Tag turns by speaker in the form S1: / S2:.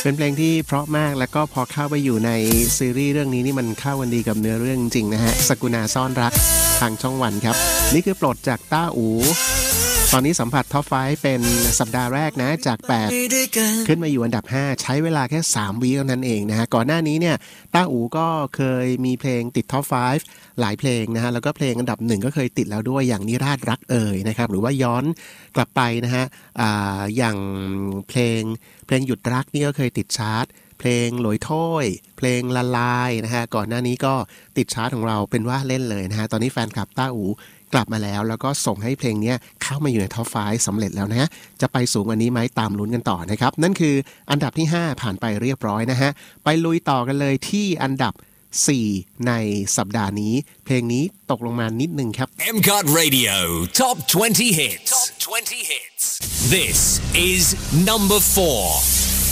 S1: เป็นเพลงที่เพราะมากแล้วก็พอเข้าไปอยู่ในซีรีส์เรื่องนี้นี่มันเข้ากันดีกับเนื้อเรื่องจริงนะฮะสกุณาซ่อนรักทางช่องวันครับนี่คือปลดจากต้าอูตอนนี้สัมผัสท็อป 5 เป็นสัปดาห์แรกนะจาก8ขึ้นมาอยู่อันดับ5ใช้เวลาแค่3วีเท่านั้นเองนะฮะก่อนหน้านี้เนี่ยต้าอูก็เคยมีเพลงติดท็อป 5 หลายเพลงนะฮะแล้วก็เพลงอันดับ1ก็เคยติดแล้วด้วยอย่างนิราศรักเอ่ยนะครับหรือว่าย้อนกลับไปนะฮะอย่างเพลงหยุดรักนี่ก็เคยติดชาร์ตเพลงหลอยถ้วยเพลงละลายนะฮะก่อนหน้านี้ก็ติดชาร์ตของเราเป็นว่าเล่นเลยนะฮะตอนนี้แฟนคลับต้าอูกลับมาแล้วแล้วก็ส่งให้เพลงนี้เข้ามาอยู่ในท็อป 5 สำเร็จแล้วนะฮะจะไปสูงกว่านี้ไหมตามลุ้นกันต่อนะครับนั่นคืออันดับที่5ผ่านไปเรียบร้อยนะฮะไปลุยต่อกันเลยที่อันดับ4ในสัปดาห์นี้เพลงนี้ตกลงมานิดนึงครับ
S2: MCOT Radio Top 20 Hits Top 20 Hits This is number 4